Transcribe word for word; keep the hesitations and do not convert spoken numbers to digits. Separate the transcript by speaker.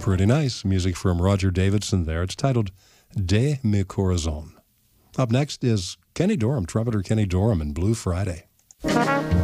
Speaker 1: Pretty nice. Music from Roger Davidson there. It's titled De Mi Corazon. Up next is Kenny Dorham, trumpeter Kenny Dorham, and Blue Friday.